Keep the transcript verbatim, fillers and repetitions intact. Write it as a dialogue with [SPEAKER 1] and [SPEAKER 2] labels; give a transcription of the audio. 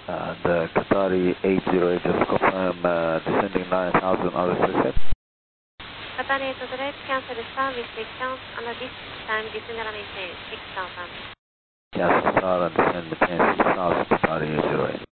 [SPEAKER 1] And uh, Qatari eight zero eight, just confirm uh, descending nine thousand on the six.
[SPEAKER 2] Qatar eight zero eight, cancel the service distance and this time descend and maintain six thousand.
[SPEAKER 1] Cancel star and descend maintain six thousand, Qatari eight zero eight.